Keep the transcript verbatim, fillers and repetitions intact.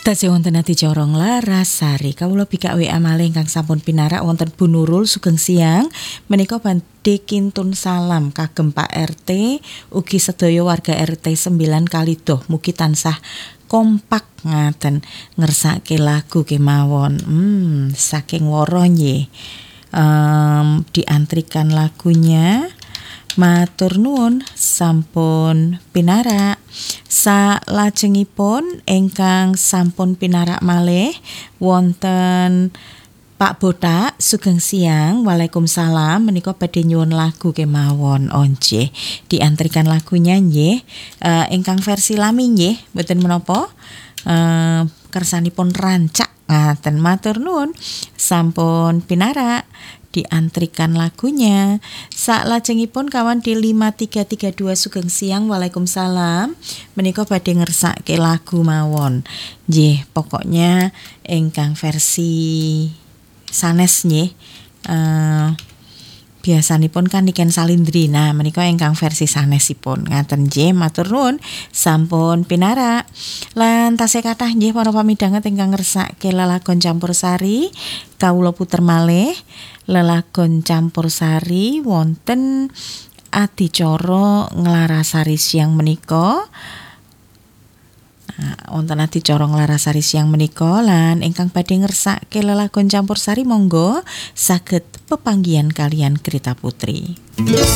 Tasih wonten adicara Larasari kawula bikak W A malih ingkang sampun pinarak wonten Bu Nurul sugeng siang menika badhe kintun salam kagem Pak R T ugi sedaya warga R T sembilan Kalidoh mugi tansah kompak ngaten ngersake lagu kemawon. Hmm, saking woro nggih. Um, diantrikan lagunya. Matur nuwun sampun pinarak. Salajengipun ingkang sampun pinarak malih wonten Pak Botak sugeng siang. Waalaikumsalam menika badhe nyuwun lagu kemawon once. Diantrikan lagunya nggih. Uh, ingkang versi lami nggih mboten menapa. Uh, kersanipun rancak ngaten matur nuwun sampun pinarak. Diantrikan lagunya. Salajengipun kawan di lima tiga tiga dua sugeng siang. Waalaikumsalam. Menika badhe ngersake lagu mawon. Nggih, pokoknya ingkang versi sanes nggih. Uh, biasanipun kan Niken Salindri. Nah, menika ingkang versi sanesipun. Ngaten nggih, matur nuwun sampun pinarak. Lan tasih kathah nggih para pamidhanget ingkang ngersake lelagon campursari. Kawula puter malih lelagon campursari wonten adicara Nglarasari siang menika. Nah, wonten adicara Nglarasari siang menika lan ingkang badhe ngersake lelagon campursari monggo saged pepanggihan kalian Grita Putri.